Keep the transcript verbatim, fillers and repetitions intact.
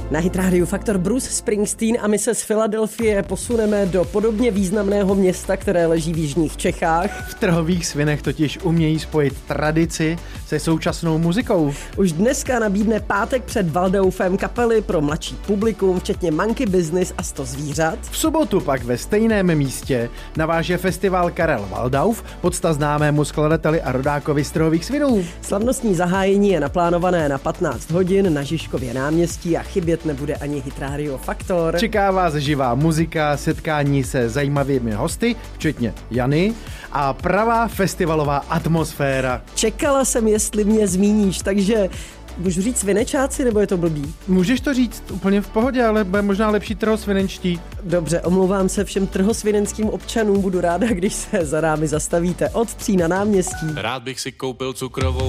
Na Hit Radio Faktor Bruce Springsteen a my se z Filadelfie posuneme do podobně významného města, které leží v jižních Čechách. V Trhových Svinech totiž umějí spojit tradici se současnou muzikou. Už dneska nabídne pátek před Waldaufem kapely pro mladší publikum, včetně Monkey Business a sto zvířat. V sobotu pak ve stejném místě naváže festival Karel Waldauf, podsta známému skladateli a rodákovi z Trhových Svinů. Slavnostní zahájení je naplánované na patnáct hodin na Žižkově náměstí a chybět nebude ani Hit Radio Faktor. Čeká vás živá muzika, setkání se zajímavými hosty, včetně Jany, a pravá festivalová atmosféra. Čekala jsem, jestli mě zmíníš, takže můžu říct svinečáci, nebo je to blbý? Můžeš to říct úplně v pohodě, ale bude možná lepší trhosvinenčtí. Dobře, omlouvám se všem trhosvinenským občanům, budu ráda, když se za námi zastavíte od tří na náměstí. Rád bych si koupil cukrovou